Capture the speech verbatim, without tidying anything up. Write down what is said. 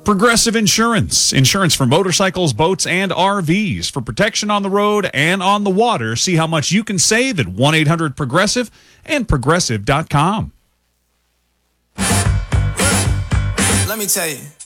Progressive Insurance. Insurance for motorcycles, boats, and R Vs. For protection on the road and on the water. See how much you can save at one eight hundred progressive and progressive dot com. Let me tell you.